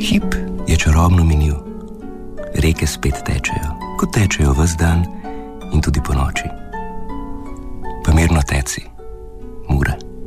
Hip je čarobno minil. Reke spet tečejo, kot tečejo ves dan in tudi po noči. Pa mirno teci.